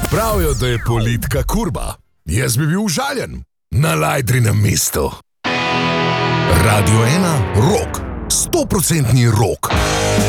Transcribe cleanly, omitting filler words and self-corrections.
Pravijo, da je politika kurba. Jaz bi bil užaljen. Na Lajdrinem mestu. Radio 1, rock. 100% rock.